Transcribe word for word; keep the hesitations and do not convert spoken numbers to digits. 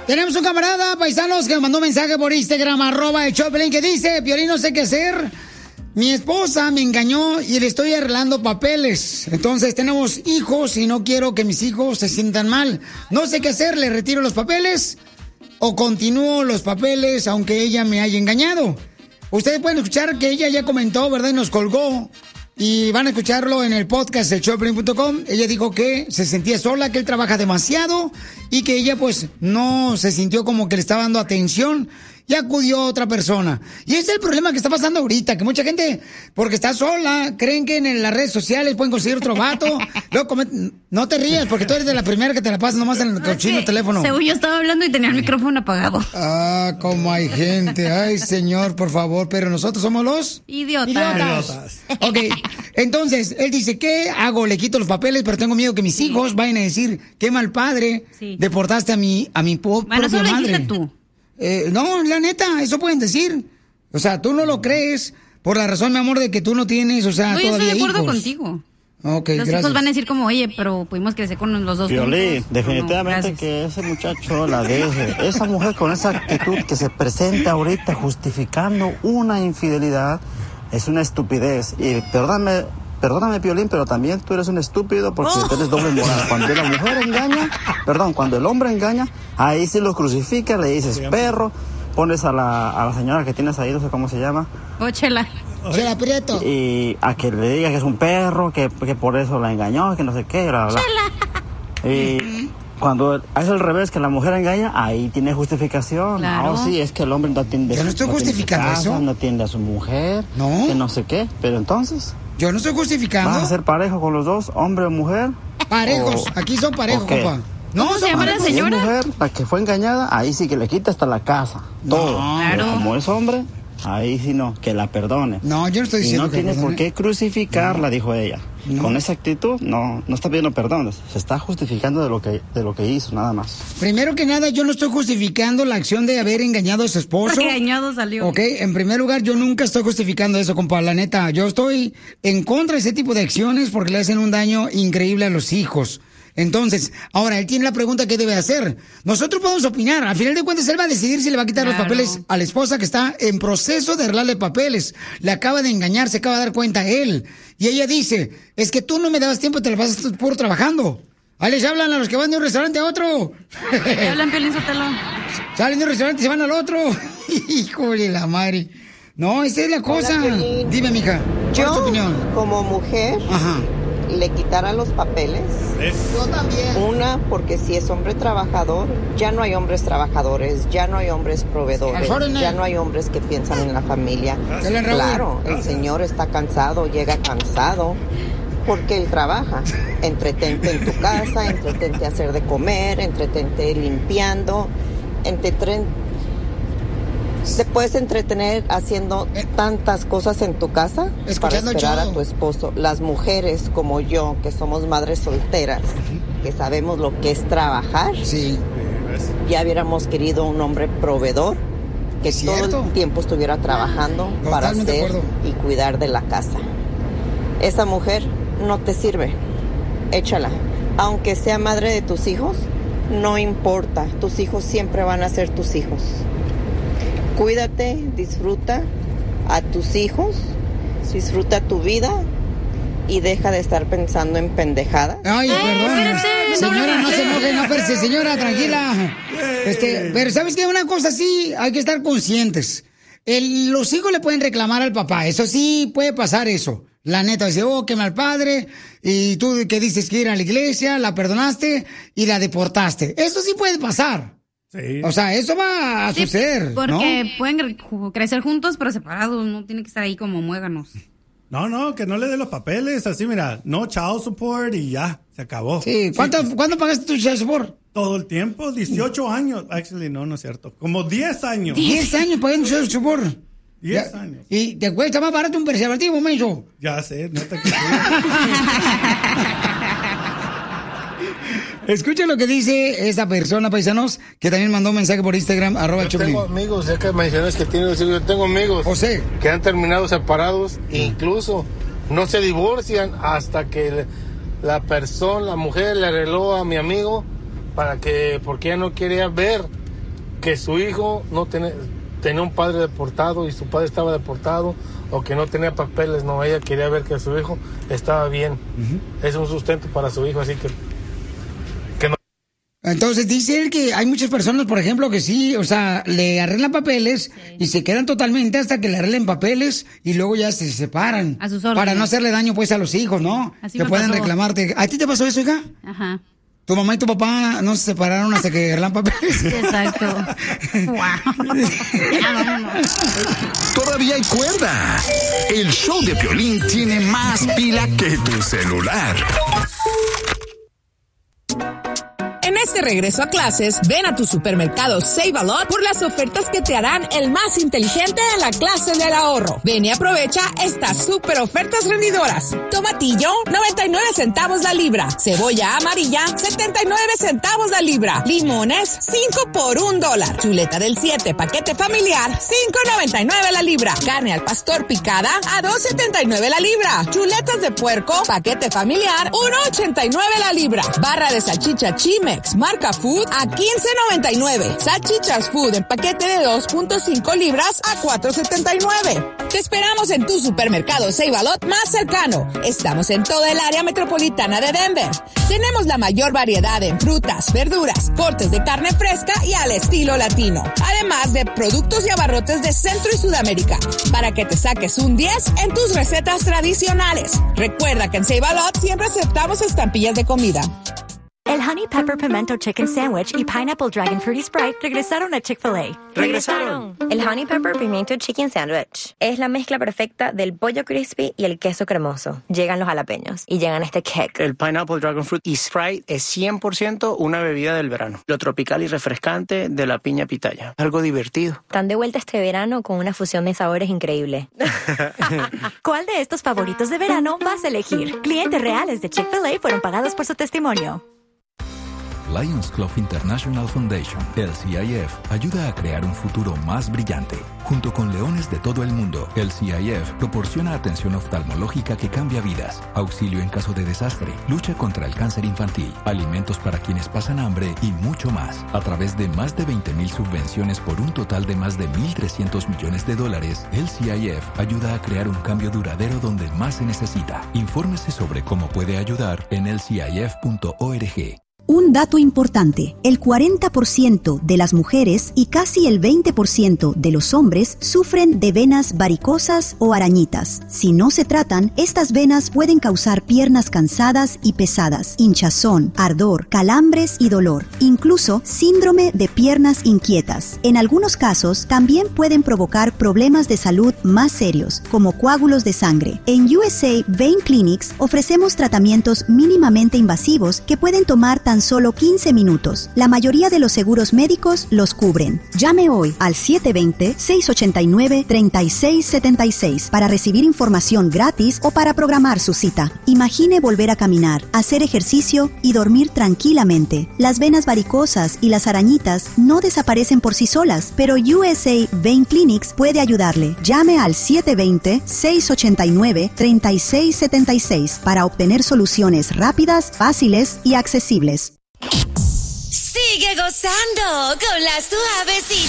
Tenemos un camarada, paisanos, que me mandó un mensaje por Instagram, arroba el Choplin, que dice, Piolín, no sé qué hacer. Mi esposa me engañó y le estoy arreglando papeles. Entonces tenemos hijos y no quiero que mis hijos se sientan mal. No sé qué hacer, ¿le retiro los papeles o continúo los papeles aunque ella me haya engañado? Ustedes pueden escuchar que ella ya comentó, ¿verdad? Y nos colgó. Y van a escucharlo en el podcast de choplin punto com. Ella dijo que se sentía sola, que él trabaja demasiado y que ella pues no se sintió como que le estaba dando atención y acudió a otra persona. Y ese es el problema que está pasando ahorita, que mucha gente, porque está sola, creen que en las redes sociales pueden conseguir otro vato. Luego, no te rías, porque tú eres de la primera que te la pasas nomás en el cochino sí, teléfono. Según yo estaba hablando y tenía el micrófono apagado. Ah, como hay gente. Ay, señor, por favor, pero nosotros somos los... Idiotas. Idiotas. Ok, entonces, él dice, ¿qué hago? Le quito los papeles, pero tengo miedo que mis hijos vayan a decir, qué mal padre, sí. deportaste a mi, a mi po- bueno, propia eso madre. Lo dijiste tú. Eh, no, la neta, eso pueden decir. O sea, tú no lo crees por la razón, mi amor, de que tú no tienes, o sea, no, todavía hijos. Yo estoy de acuerdo hijos. contigo. Okay, los gracias. hijos van a decir como, oye, pero pudimos crecer con los dos Piolín, juntos. definitivamente no, que ese muchacho la deje. Esa mujer con esa actitud que se presenta ahorita justificando una infidelidad es una estupidez. Y perdóname, perdóname, Piolín, pero también tú eres un estúpido porque oh. tienes doble moral. Cuando la mujer engaña, perdón, cuando el hombre engaña, ahí sí lo crucifica, le dices perro, pones a la, a la señora que tienes ahí, no sé cómo se llama. Oh, Chela. Chela Prieto. Y a que le diga que es un perro, que, que por eso la engañó, que no sé qué, bla, bla. Chela. Y cuando es al revés, que la mujer engaña, ahí tiene justificación. Claro. No, sí, es que el hombre no atiende. Yo no estoy no justificando casa, eso. No atiende a su mujer. No. Que no sé qué, pero entonces... Yo no estoy justificando. ¿Vas a ser parejo con los dos, hombre o mujer? Parejos, o, aquí son parejos, okay. compa. No, ¿Cómo se llama la señora? Si es mujer, la que fue engañada, ahí sí que le quita hasta la casa, no, todo. Claro. Pero como es hombre, ahí sí no, que la perdone. No, yo no estoy diciendo y no que tiene por qué crucificarla, no. dijo ella. No. Con esa actitud, no, no está pidiendo perdón, se está justificando de lo que, de lo que hizo, nada más. Primero que nada, yo no estoy justificando la acción de haber engañado a su esposo. Engañado salió. Ok, en primer lugar, yo nunca estoy justificando eso, compa, la neta. Yo estoy en contra de ese tipo de acciones porque le hacen un daño increíble a los hijos. Entonces, ahora, él tiene la pregunta qué debe hacer. Nosotros podemos opinar. Al final de cuentas, él va a decidir si le va a quitar claro. los papeles a la esposa que está en proceso de arreglarle papeles. Le acaba de engañar, se acaba de dar cuenta él. Y ella dice, es que tú no me dabas tiempo, te la pasas puro trabajando. Ahí les hablan a los que van de un restaurante a otro. Le hablan, Piolín Sotelo. Salen de un restaurante y se van al otro. Híjole, la madre. No, esa es la cosa. Hola, dime, mija, ¿cuál es tu opinión? Como mujer... Ajá. Le quitara los papeles. Yo también. Una, porque si es hombre trabajador, ya no hay hombres trabajadores, ya no hay hombres proveedores, ya no hay hombres que piensan en la familia. Claro, el señor está cansado, llega cansado, porque él trabaja. Entretente en tu casa, entretente a hacer de comer, entretente limpiando, entretente... Te puedes entretener haciendo tantas cosas en tu casa para esperar a tu esposo. Las mujeres como yo, que somos madres solteras, que sabemos lo que es trabajar, sí. ya hubiéramos querido un hombre proveedor que todo el tiempo estuviera trabajando Totalmente para hacer y cuidar de la casa. Esa mujer no te sirve, échala. Aunque sea madre de tus hijos, no importa, tus hijos siempre van a ser tus hijos. Cuídate, disfruta a tus hijos, disfruta tu vida y deja de estar pensando en pendejadas. Ay, perdón. Señora, no se enoje, no, pero señora, tranquila. Este, pero ¿sabes qué? Una cosa sí, hay que estar conscientes. El, los hijos le pueden reclamar al papá, eso sí puede pasar eso. La neta, dice, oh, qué mal padre, y tú que dices que ir a la iglesia, la perdonaste y la deportaste. Eso sí puede pasar. Sí. O sea, eso va a sí, suceder, porque ¿no? pueden crecer juntos pero separados, no tienen que estar ahí como muéganos. No, no, que no le dé los papeles, así mira, no child support y ya, se acabó. Sí, ¿cuánto, sí. ¿cuándo pagaste tu child support? Todo el tiempo, dieciocho años, actually no, no es cierto, como diez años. diez años pagando child support. diez años. Y te cuesta más barato un preservativo, menso. Ya sé, neta que sí. Escucha lo que dice esa persona, paisanos, que también mandó un mensaje por Instagram, arroba Yo tengo amigos, ya que mencionas que tienes, yo tengo amigos José. que han terminado separados e incluso no se divorcian hasta que la persona, la mujer le arregló a mi amigo para que, porque ella no quería ver que su hijo no tenía, tenía un padre deportado y su padre estaba deportado o que no tenía papeles, no, ella quería ver que su hijo estaba bien. Uh-huh. Es un sustento para su hijo, así que, que no. Entonces dice él que hay muchas personas, por ejemplo, que sí, o sea, le arreglan papeles sí. y se quedan totalmente hasta que le arreglen papeles y luego ya se separan. A sus órdenes. Para no hacerle daño pues a los hijos, ¿no? Así que pueden pasó. reclamarte. ¿A ti te pasó eso, hija? Ajá. ¿Tu mamá y tu papá no se separaron hasta que arreglan papeles? Exacto. Wow. Todavía hay cuerda. El show de Piolín tiene más pila que tu celular. En este regreso a clases, ven a tu supermercado Save-A-Lot por las ofertas que te harán el más inteligente de la clase del ahorro. Ven y aprovecha estas super ofertas rendidoras. Tomatillo, noventa y nueve centavos la libra. Cebolla amarilla, setenta y nueve centavos la libra. Limones, cinco por un dólar. Chuleta del siete, paquete familiar, cinco noventa y nueve la libra. Carne al pastor picada, a dos setenta y nueve la libra. Chuletas de puerco, paquete familiar, uno ochenta y nueve la libra. Barra de salchicha Chimex marca Food a quince noventa y nueve. Salchichas Food en paquete de dos punto cinco libras a cuatro setenta y nueve. Te esperamos en tu supermercado Save-A-Lot más cercano. Estamos en toda el área metropolitana de Denver. Tenemos la mayor variedad en frutas, verduras, cortes de carne fresca y al estilo latino. Además de productos y abarrotes de Centro y Sudamérica, para que te saques un diez en tus recetas tradicionales. Recuerda que en Save-A-Lot siempre aceptamos estampillas de comida. El Honey Pepper Pimento Chicken Sandwich y Pineapple Dragon Fruity Sprite regresaron a Chick-fil-A. ¡Regresaron! El Honey Pepper Pimento Chicken Sandwich es la mezcla perfecta del pollo crispy y el queso cremoso. Llegan los jalapeños y llegan este kick. El Pineapple Dragon Fruity Sprite es cien por ciento una bebida del verano. Lo tropical y refrescante de la piña pitaya. Algo divertido. Están de vuelta este verano con una fusión de sabores increíble. ¿Cuál de estos favoritos de verano vas a elegir? Clientes reales de Chick-fil-A fueron pagados por su testimonio. Lions Club International Foundation, L C I F, ayuda a crear un futuro más brillante. Junto con leones de todo el mundo, L C I F proporciona atención oftalmológica que cambia vidas, auxilio en caso de desastre, lucha contra el cáncer infantil, alimentos para quienes pasan hambre y mucho más. A través de más de veinte mil subvenciones por un total de más de mil trescientos millones de dólares, L C I F ayuda a crear un cambio duradero donde más se necesita. Infórmese sobre cómo puede ayudar en L C I F punto org. Un dato importante, el cuarenta por ciento de las mujeres y casi el veinte por ciento de los hombres sufren de venas varicosas o arañitas. Si no se tratan, estas venas pueden causar piernas cansadas y pesadas, hinchazón, ardor, calambres y dolor, incluso síndrome de piernas inquietas. En algunos casos, también pueden provocar problemas de salud más serios, como coágulos de sangre. En U S A Vein Clinics ofrecemos tratamientos mínimamente invasivos que pueden tomar tan solo quince minutos. La mayoría de los seguros médicos los cubren. Llame hoy al siete dos cero, seis ocho nueve, tres seis siete seis para recibir información gratis o para programar su cita. Imagine volver a caminar, hacer ejercicio y dormir tranquilamente. Las venas varicosas y las arañitas no desaparecen por sí solas, pero U S A Vein Clinics puede ayudarle. Llame al siete dos cero, seis ocho nueve, tres seis siete seis para obtener soluciones rápidas, fáciles y accesibles. Sigue gozando con la suavecita.